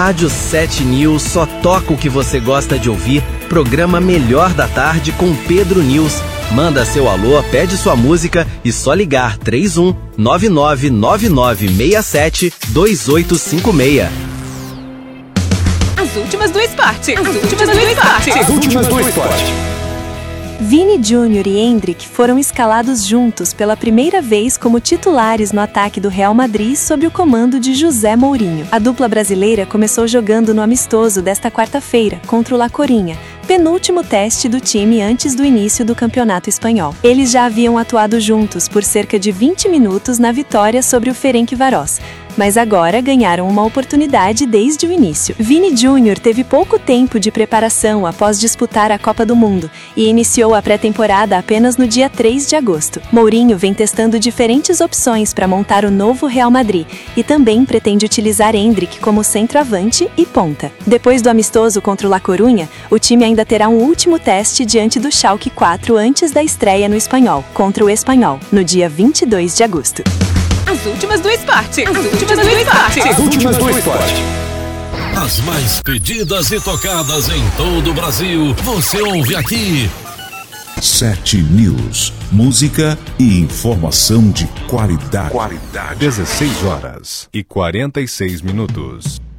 Rádio 7 News só toca o que você gosta de ouvir. Programa Melhor da Tarde com Pedro News. Manda seu alô, pede sua música e só ligar 31 999967 2856. As últimas do esporte. As últimas do esporte. As últimas do esporte. Vini Júnior e Endrick foram escalados juntos pela primeira vez como titulares no ataque do Real Madrid sob o comando de José Mourinho. A dupla brasileira começou jogando no amistoso desta quarta-feira contra o La Coruña, penúltimo teste do time antes do início do Campeonato Espanhol. Eles já haviam atuado juntos por cerca de 20 minutos na vitória sobre o Ferencváros, mas agora ganharam uma oportunidade desde o início. Vini Júnior teve pouco tempo de preparação após disputar a Copa do Mundo e iniciou a pré-temporada apenas no dia 3 de agosto. Mourinho vem testando diferentes opções para montar o novo Real Madrid e também pretende utilizar Endrick como centroavante e ponta. Depois do amistoso contra o La Coruña, o time ainda terá um último teste diante do Schalke 4 antes da estreia no Espanhol, contra o Espanhol, no dia 22 de agosto. As últimas do esporte. As últimas do esporte. As últimas do esporte. As mais pedidas e tocadas em todo o Brasil, você ouve aqui. 7 News. Música e informação de qualidade. 16 horas e 46 minutos.